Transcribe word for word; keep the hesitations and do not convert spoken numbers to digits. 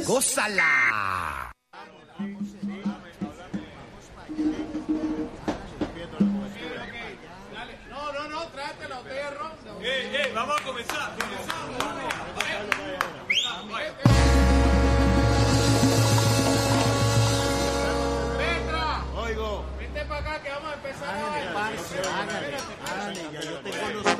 ¡Gózala! No, no, no, tráete la botella de ron. Eh, eh, vamos a comenzar. Comenzamos. Petra, Oigo. vente para acá que vamos a empezar. Hágale, parce, hágale, hágale, ya yo tengo los